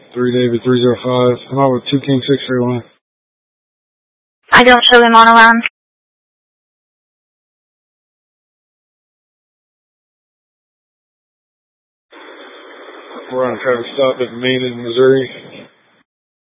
3 David 305. I'm out with 2 King 631. I don't show him on alarm. We're on a traffic stop at Main in Missouri.